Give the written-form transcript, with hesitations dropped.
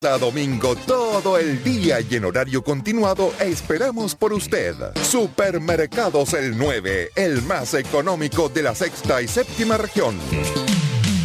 A domingo todo el día y en horario continuado esperamos por usted. Supermercados El 9, el más económico de la sexta y séptima región.